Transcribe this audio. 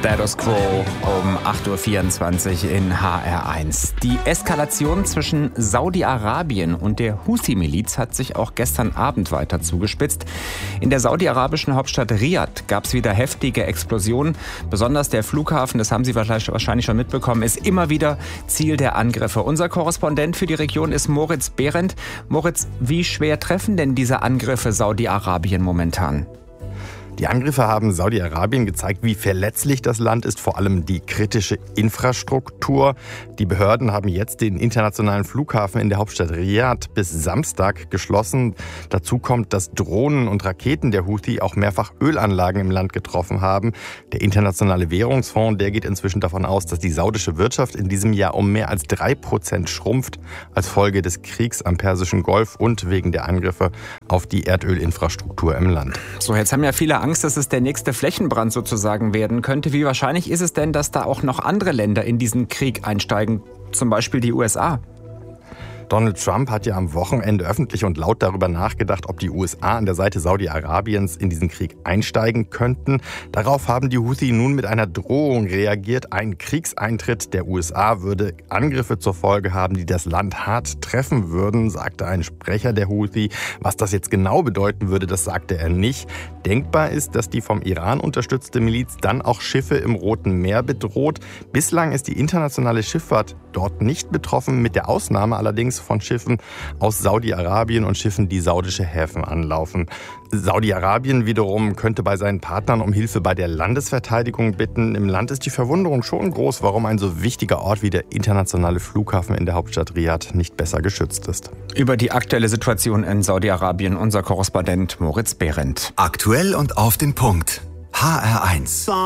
Status Quo um 8.24 Uhr in HR1. Die Eskalation zwischen Saudi-Arabien und der Houthi-Miliz hat sich auch gestern Abend weiter zugespitzt. In der saudi-arabischen Hauptstadt Riad gab es wieder heftige Explosionen. Besonders der Flughafen, das haben Sie wahrscheinlich schon mitbekommen, ist immer wieder Ziel der Angriffe. Unser Korrespondent für die Region ist Moritz Behrendt. Moritz, wie schwer treffen denn diese Angriffe Saudi-Arabien momentan? Die Angriffe haben Saudi-Arabien gezeigt, wie verletzlich das Land ist, vor allem die kritische Infrastruktur. Die Behörden haben jetzt den internationalen Flughafen in der Hauptstadt Riad bis Samstag geschlossen. Dazu kommt, dass Drohnen und Raketen der Houthi auch mehrfach Ölanlagen im Land getroffen haben. Der Internationale Währungsfonds, der geht inzwischen davon aus, dass die saudische Wirtschaft in diesem Jahr um mehr als 3% schrumpft, als Folge des Kriegs am Persischen Golf und wegen der Angriffe auf die Erdölinfrastruktur im Land. So, jetzt haben ja viele Angst, dass es der nächste Flächenbrand sozusagen werden könnte. Wie wahrscheinlich ist es denn, dass da auch noch andere Länder in diesen Krieg einsteigen, zum Beispiel die USA? Donald Trump hat ja am Wochenende öffentlich und laut darüber nachgedacht, ob die USA an der Seite Saudi-Arabiens in diesen Krieg einsteigen könnten. Darauf haben die Houthi nun mit einer Drohung reagiert. Ein Kriegseintritt der USA würde Angriffe zur Folge haben, die das Land hart treffen würden, sagte ein Sprecher der Houthi. Was das jetzt genau bedeuten würde, das sagte er nicht. Denkbar ist, dass die vom Iran unterstützte Miliz dann auch Schiffe im Roten Meer bedroht. Bislang ist die internationale Schifffahrt dort nicht betroffen, mit der Ausnahme allerdings von Schiffen aus Saudi-Arabien und Schiffen, die saudische Häfen anlaufen. Saudi-Arabien wiederum könnte bei seinen Partnern um Hilfe bei der Landesverteidigung bitten. Im Land ist die Verwunderung schon groß, warum ein so wichtiger Ort wie der internationale Flughafen in der Hauptstadt Riad nicht besser geschützt ist. Über die aktuelle Situation in Saudi-Arabien unser Korrespondent Moritz Behrendt. Aktuell und auf den Punkt. HR1.